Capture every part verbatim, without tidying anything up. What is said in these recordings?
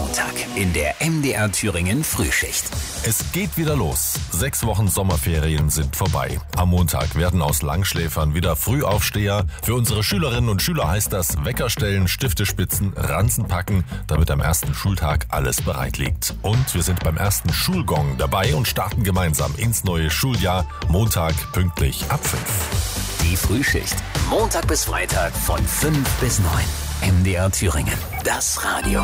Montag in der M D R Thüringen Frühschicht. Es geht wieder los. Sechs Wochen Sommerferien sind vorbei. Am Montag werden aus Langschläfern wieder Frühaufsteher. Für unsere Schülerinnen und Schüler heißt das Wecker stellen, Stifte spitzen, Ranzen packen, damit am ersten Schultag alles bereit liegt. Und wir sind beim ersten Schulgong dabei und starten gemeinsam ins neue Schuljahr. Montag pünktlich ab fünf. Die Frühschicht. Montag bis Freitag von fünf bis neun. M D R Thüringen. Das Radio.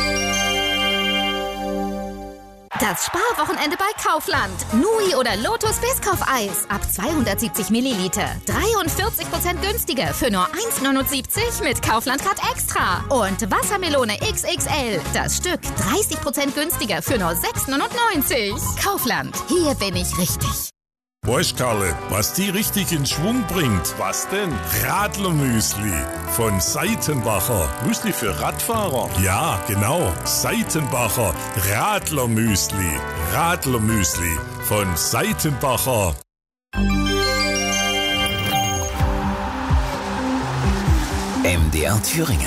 Das Sparwochenende bei Kaufland. Nui oder Lotus Biscoff-Eis ab zweihundertsiebzig Milliliter. dreiundvierzig Prozent günstiger für nur eins neunundsiebzig mit Kaufland Card Extra. Und Wassermelone X X L. Das Stück dreißig Prozent günstiger für nur sechs neunundneunzig. Kaufland. Hier bin ich richtig. Weißt Karle, was die richtig in Schwung bringt? Was denn? Radlermüsli von Seitenbacher. Müsli für Radfahrer? Ja, genau. Seitenbacher Radlermüsli. Radlermüsli von Seitenbacher. M D R Thüringen.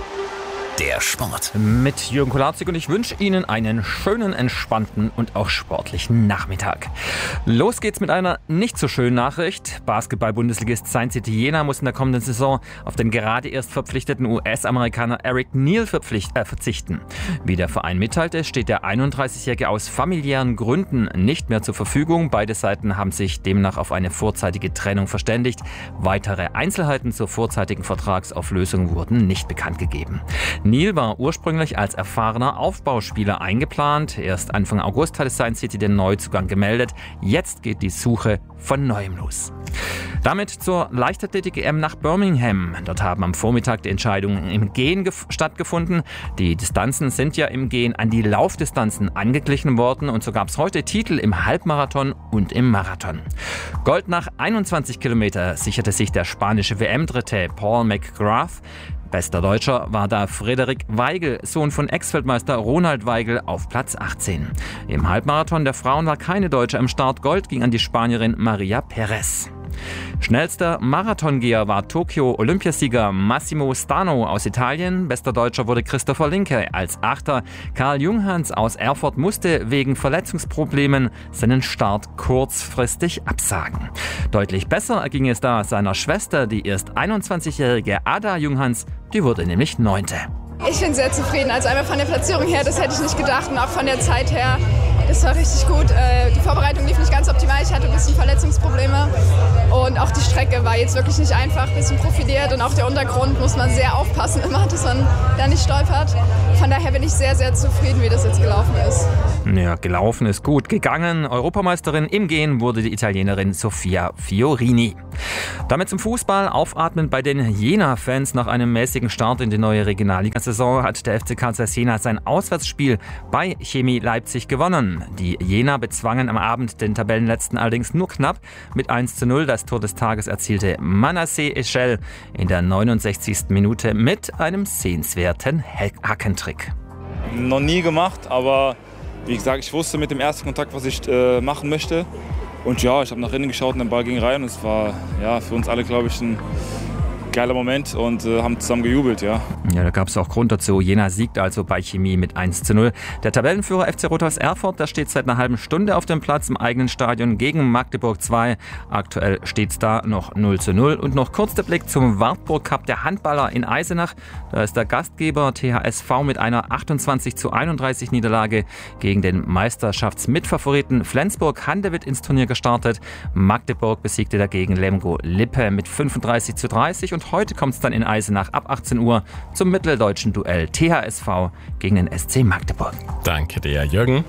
Der Sport. Mit Jürgen Kolarzig und ich wünsche Ihnen einen schönen, entspannten und auch sportlichen Nachmittag. Los geht's mit einer nicht so schönen Nachricht. Basketball-Bundesligist Saint City Jena muss in der kommenden Saison auf den gerade erst verpflichteten U S-Amerikaner Eric Neal verpflicht, äh, verzichten. Wie der Verein mitteilte, steht der einunddreißigjährige aus familiären Gründen nicht mehr zur Verfügung. Beide Seiten haben sich demnach auf eine vorzeitige Trennung verständigt. Weitere Einzelheiten zur vorzeitigen Vertragsauflösung wurden nicht bekannt gegeben. Neal war ursprünglich als erfahrener Aufbauspieler eingeplant. Erst Anfang August hatte Saint City den Neuzugang gemeldet. Jetzt geht die Suche von Neuem los. Damit zur Leichtathletik-E M nach Birmingham. Dort haben am Vormittag die Entscheidungen im Gehen gef- stattgefunden. Die Distanzen sind ja im Gehen an die Laufdistanzen angeglichen worden und so gab es heute Titel im Halbmarathon und im Marathon. Gold nach einundzwanzig Kilometer sicherte sich der spanische W M-Dritte Paul McGrath. Bester Deutscher war da Frederik Weigel, Sohn von Ex-Weltmeister Ronald Weigel, auf Platz achtzehn. Im Halbmarathon der Frauen war keine Deutsche am Start. Gold ging an die Spanierin Maria Perez. Schnellster Marathongeher war Tokio-Olympiasieger Massimo Stano aus Italien. Bester Deutscher wurde Christopher Linke als Achter. Karl Junghans aus Erfurt musste wegen Verletzungsproblemen seinen Start kurzfristig absagen. Deutlich besser erging es da seiner Schwester, die erst einundzwanzigjährige Ada Junghans, die wurde nämlich Neunte. Ich bin sehr zufrieden. Also einmal von der Platzierung her, das hätte ich nicht gedacht, und auch von der Zeit her, das war richtig gut. Die Vorbereitung lief nicht ganz optimal, ich hatte ein bisschen Verletzungsprobleme und auch die Strecke war jetzt wirklich nicht einfach, ein bisschen profiliert und auch der Untergrund muss man sehr aufpassen immer, dass man da nicht stolpert. Von daher bin ich sehr, sehr zufrieden, wie das jetzt gelaufen ist. Ja, gelaufen ist gut. Gegangen. Europameisterin im Gehen wurde die Italienerin Sofia Fiorini. Damit zum Fußball. Aufatmen bei den Jena-Fans. Nach einem mäßigen Start in die neue Regionalliga-Saison hat der F C Karl Zeiss Jena sein Auswärtsspiel bei Chemie Leipzig gewonnen. Die Jena bezwangen am Abend den Tabellenletzten allerdings nur knapp. Mit eins zu null das Tor des Tages erzielte Manasseh Echel in der neunundsechzigsten Minute mit einem sehenswerten Hackentrick. Noch nie gemacht, aber wie gesagt, ich wusste mit dem ersten Kontakt, was ich äh, machen möchte. Und ja, ich habe nach innen geschaut und der Ball ging rein. Und es war ja, für uns alle, glaube ich, ein geiler Moment und äh, haben zusammen gejubelt, ja. Ja, da gab es auch Grund dazu. Jena siegt also bei Chemie mit eins zu null. Der Tabellenführer F C Rot-Weiß Erfurt, der steht seit einer halben Stunde auf dem Platz im eigenen Stadion gegen Magdeburg zwei. Aktuell steht es da noch null zu null. Und noch kurz der Blick zum Wartburg Cup der Handballer in Eisenach. Da ist der Gastgeber T H S V mit einer achtundzwanzig zu einunddreißig Niederlage gegen den Meisterschaftsmitfavoriten Flensburg-Handewitt ins Turnier gestartet. Magdeburg besiegte dagegen Lemgo Lippe mit fünfunddreißig zu dreißig. Und heute kommt es dann in Eisenach ab achtzehn Uhr zum mitteldeutschen Duell T H S V gegen den S C Magdeburg. Danke dir, Jürgen.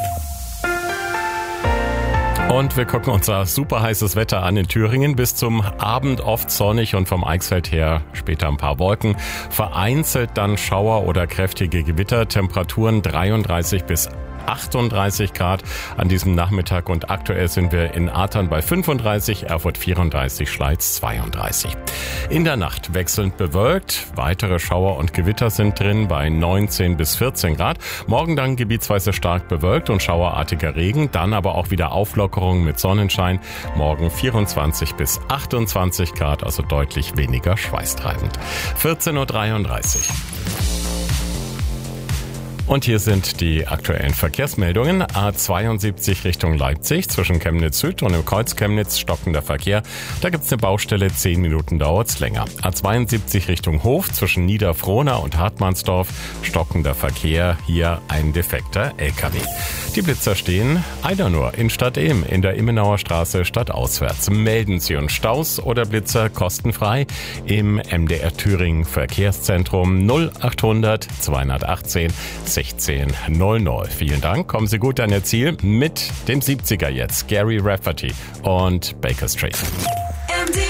Und wir gucken uns das super heißes Wetter an in Thüringen. Bis zum Abend oft sonnig und vom Eichsfeld her später ein paar Wolken. Vereinzelt dann Schauer oder kräftige Gewitter. Temperaturen dreiunddreißig bis achtunddreißig Grad an diesem Nachmittag und aktuell sind wir in Athern bei fünfunddreißig, Erfurt vierunddreißig, Schleiz zweiunddreißig. In der Nacht wechselnd bewölkt, weitere Schauer und Gewitter sind drin bei neunzehn bis vierzehn Grad. Morgen dann gebietsweise stark bewölkt und schauerartiger Regen, dann aber auch wieder Auflockerung mit Sonnenschein. Morgen vierundzwanzig bis achtundzwanzig Grad, also deutlich weniger schweißtreibend. vierzehn Uhr dreiunddreißig. Und hier sind die aktuellen Verkehrsmeldungen. A zweiundsiebzig Richtung Leipzig zwischen Chemnitz Süd und im Kreuz Chemnitz stockender Verkehr. Da gibt's eine Baustelle, zehn Minuten dauert's länger. A zweiundsiebzig Richtung Hof zwischen Niederfrohna und Hartmannsdorf stockender Verkehr. Hier ein defekter L K W. Die Blitzer stehen einer nur in Stadt Ehm in der Immenauer Straße stadtauswärts. Melden Sie uns Staus oder Blitzer kostenfrei im M D R Thüringen Verkehrszentrum null achthundert zweihundertachtzehn sechzehn null null. Vielen Dank, kommen Sie gut an Ihr Ziel mit dem siebziger jetzt. Gary Rafferty und Baker Street. M D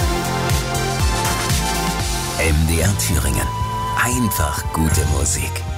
R Thüringen. Einfach gute Musik.